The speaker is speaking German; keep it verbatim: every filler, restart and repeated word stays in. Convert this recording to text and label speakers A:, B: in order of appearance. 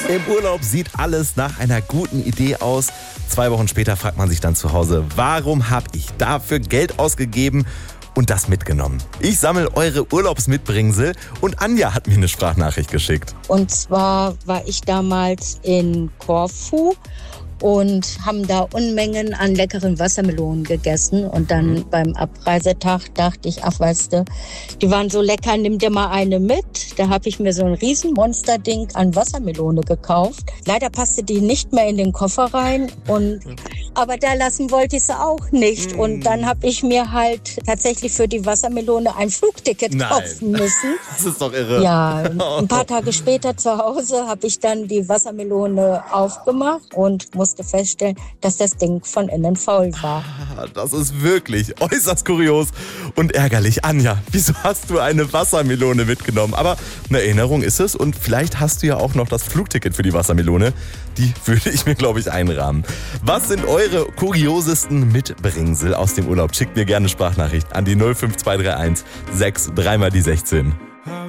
A: Im Urlaub sieht alles nach einer guten Idee aus. Zwei Wochen später fragt man sich dann zu Hause, warum habe ich dafür Geld ausgegeben und das mitgenommen? Ich sammle eure Urlaubsmitbringsel und Anja hat mir eine Sprachnachricht geschickt.
B: Und zwar war ich damals in Korfu und haben da Unmengen an leckeren Wassermelonen gegessen. Und dann mhm. beim Abreisetag dachte ich, ach weißt du, die waren so lecker, nimm dir mal eine mit. Da habe ich mir so ein riesen Monsterding an Wassermelone gekauft. Leider passte die nicht mehr in den Koffer rein. Und aber da lassen wollte ich sie auch nicht. Mhm. Und dann habe ich mir halt tatsächlich für die Wassermelone ein Flugticket
A: Nein.
B: kaufen müssen.
A: Das ist doch irre.
B: Ja, ein paar Tage später zu Hause habe ich dann die Wassermelone aufgemacht und musste feststellen, dass das Ding von innen faul war.
A: Ah, das ist wirklich äußerst kurios und ärgerlich. Anja, wieso hast du eine Wassermelone mitgenommen? Aber eine Erinnerung ist es und vielleicht hast du ja auch noch das Flugticket für die Wassermelone. Die würde ich mir, glaube ich, einrahmen. Was sind eure kuriosesten Mitbringsel aus dem Urlaub? Schickt mir gerne Sprachnachricht an die null fünf zwei drei eins sechs drei mal die sechzehn.